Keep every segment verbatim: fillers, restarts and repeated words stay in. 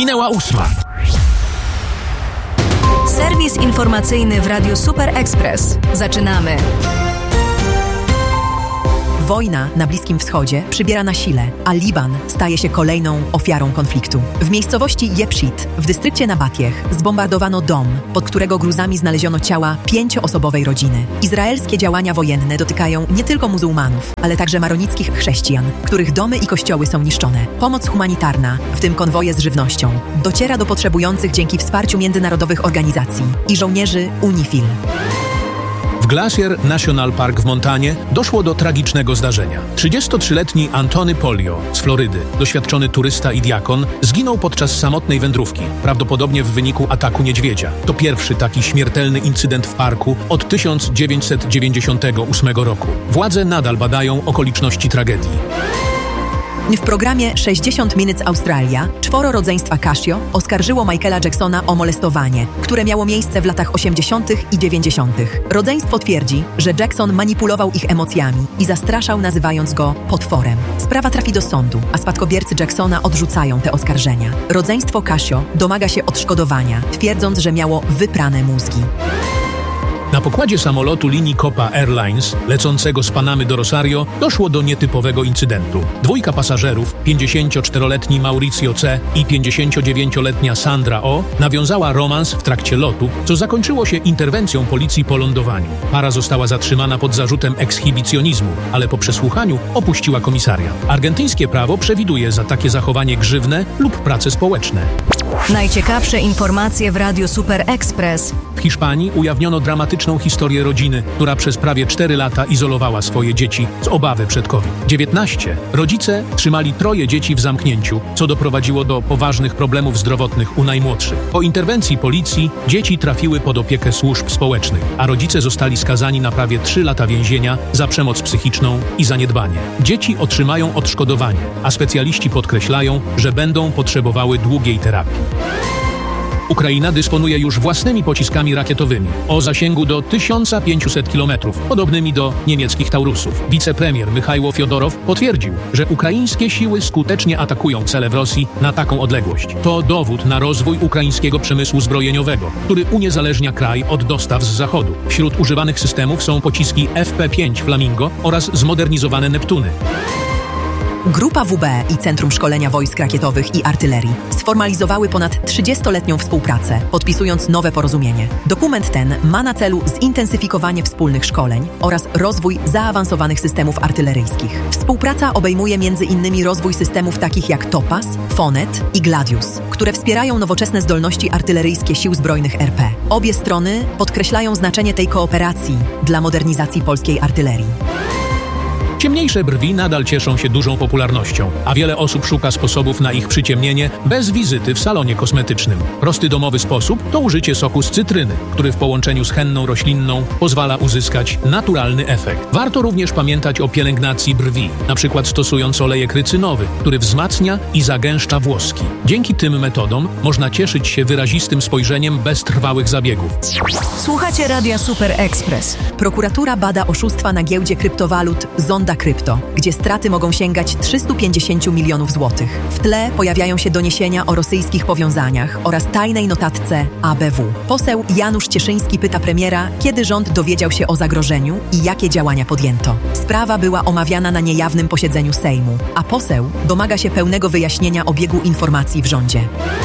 Minęła ósma. Serwis informacyjny w Radiu Super Express. Zaczynamy. Wojna na Bliskim Wschodzie przybiera na sile, a Liban staje się kolejną ofiarą konfliktu. W miejscowości Jebshit w dystrykcie Nabatieh zbombardowano dom, pod którego gruzami znaleziono ciała pięcioosobowej rodziny. Izraelskie działania wojenne dotykają nie tylko muzułmanów, ale także maronickich chrześcijan, których domy i kościoły są niszczone. Pomoc humanitarna, w tym konwoje z żywnością, dociera do potrzebujących dzięki wsparciu międzynarodowych organizacji i żołnierzy UNIFIL. W Glacier National Park w Montanie doszło do tragicznego zdarzenia. trzydziestotrzyletni Antony Polio z Florydy, doświadczony turysta i diakon, zginął podczas samotnej wędrówki, prawdopodobnie w wyniku ataku niedźwiedzia. To pierwszy taki śmiertelny incydent w parku od tysiąc dziewięćset dziewięćdziesiątego ósmego roku. Władze nadal badają okoliczności tragedii. W programie sześćdziesiąt Minutes Australia czworo rodzeństwa Casio oskarżyło Michaela Jacksona o molestowanie, które miało miejsce w latach osiemdziesiątych i dziewięćdziesiątych. Rodzeństwo twierdzi, że Jackson manipulował ich emocjami i zastraszał, nazywając go potworem. Sprawa trafi do sądu, a spadkobiercy Jacksona odrzucają te oskarżenia. Rodzeństwo Casio domaga się odszkodowania, twierdząc, że miało wyprane mózgi. Na pokładzie samolotu linii Copa Airlines, lecącego z Panamy do Rosario, doszło do nietypowego incydentu. Dwójka pasażerów, pięćdziesięcioczteroletni Mauricio C. i pięćdziesięciodziewięcioletnia Sandra O. nawiązała romans w trakcie lotu, co zakończyło się interwencją policji po lądowaniu. Para została zatrzymana pod zarzutem ekshibicjonizmu, ale po przesłuchaniu opuściła komisariat. Argentyńskie prawo przewiduje za takie zachowanie grzywne lub prace społeczne. Najciekawsze informacje w Radiu Super Express. W Hiszpanii ujawniono dramatyczną historię rodziny, która przez prawie cztery lata izolowała swoje dzieci z obawy przed COVID dziewiętnaście. Rodzice trzymali troje dzieci w zamknięciu, co doprowadziło do poważnych problemów zdrowotnych u najmłodszych. Po interwencji policji dzieci trafiły pod opiekę służb społecznych, a rodzice zostali skazani na prawie trzy lata więzienia za przemoc psychiczną i zaniedbanie. Dzieci otrzymają odszkodowanie, a specjaliści podkreślają, że będą potrzebowały długiej terapii. Ukraina dysponuje już własnymi pociskami rakietowymi o zasięgu do tysiąc pięćset kilometrów, podobnymi do niemieckich Taurusów. Wicepremier Michajło Fiodorow potwierdził, że ukraińskie siły skutecznie atakują cele w Rosji na taką odległość. To dowód na rozwój ukraińskiego przemysłu zbrojeniowego, który uniezależnia kraj od dostaw z zachodu. Wśród używanych systemów są pociski F P pięć Flamingo oraz zmodernizowane Neptuny. Grupa W B i Centrum Szkolenia Wojsk Rakietowych i Artylerii sformalizowały ponad trzydziestoletnią współpracę, podpisując nowe porozumienie. Dokument ten ma na celu zintensyfikowanie wspólnych szkoleń oraz rozwój zaawansowanych systemów artyleryjskich. Współpraca obejmuje między innymi rozwój systemów takich jak Topaz, Fonet i Gladius, które wspierają nowoczesne zdolności artyleryjskie Sił Zbrojnych R P. Obie strony podkreślają znaczenie tej kooperacji dla modernizacji polskiej artylerii. Ciemniejsze brwi nadal cieszą się dużą popularnością, a wiele osób szuka sposobów na ich przyciemnienie bez wizyty w salonie kosmetycznym. Prosty domowy sposób to użycie soku z cytryny, który w połączeniu z henną roślinną pozwala uzyskać naturalny efekt. Warto również pamiętać o pielęgnacji brwi, na przykład stosując olejek rycynowy, który wzmacnia i zagęszcza włoski. Dzięki tym metodom można cieszyć się wyrazistym spojrzeniem bez trwałych zabiegów. Słuchacie Radia Super Express. Prokuratura bada oszustwa na giełdzie kryptowalut Zonda Krypto, gdzie straty mogą sięgać trzysta pięćdziesiąt milionów złotych. W tle pojawiają się doniesienia o rosyjskich powiązaniach oraz tajnej notatce A B W. Poseł Janusz Cieszyński pyta premiera, kiedy rząd dowiedział się o zagrożeniu i jakie działania podjęto. Sprawa była omawiana na niejawnym posiedzeniu Sejmu, a poseł domaga się pełnego wyjaśnienia obiegu informacji w rządzie.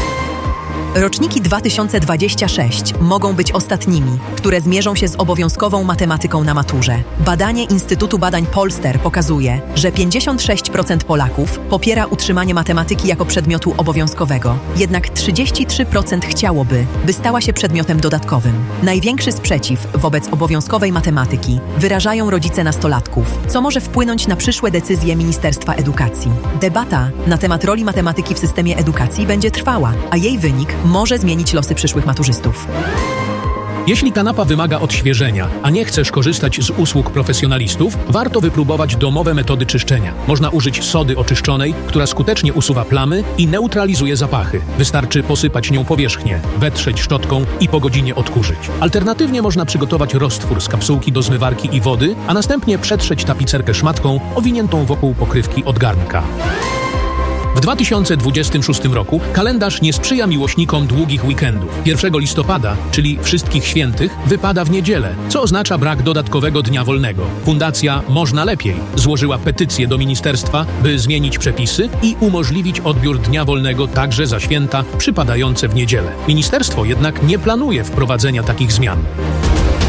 Roczniki dwa tysiące dwudziesty szósty mogą być ostatnimi, które zmierzą się z obowiązkową matematyką na maturze. Badanie Instytutu Badań Polster pokazuje, że pięćdziesiąt sześć procent Polaków popiera utrzymanie matematyki jako przedmiotu obowiązkowego, jednak trzydzieści trzy procent chciałoby, by stała się przedmiotem dodatkowym. Największy sprzeciw wobec obowiązkowej matematyki wyrażają rodzice nastolatków, co może wpłynąć na przyszłe decyzje Ministerstwa Edukacji. Debata na temat roli matematyki w systemie edukacji będzie trwała, a jej wynik może zmienić losy przyszłych maturzystów. Jeśli kanapa wymaga odświeżenia, a nie chcesz korzystać z usług profesjonalistów, warto wypróbować domowe metody czyszczenia. Można użyć sody oczyszczonej, która skutecznie usuwa plamy i neutralizuje zapachy. Wystarczy posypać nią powierzchnię, wetrzeć szczotką i po godzinie odkurzyć. Alternatywnie można przygotować roztwór z kapsułki do zmywarki i wody, a następnie przetrzeć tapicerkę szmatką owiniętą wokół pokrywki od garnka. W dwa tysiące dwudziestym szóstym roku kalendarz nie sprzyja miłośnikom długich weekendów. pierwszego listopada, czyli Wszystkich Świętych, wypada w niedzielę, co oznacza brak dodatkowego dnia wolnego. Fundacja Można Lepiej złożyła petycję do ministerstwa, by zmienić przepisy i umożliwić odbiór dnia wolnego także za święta przypadające w niedzielę. Ministerstwo jednak nie planuje wprowadzenia takich zmian.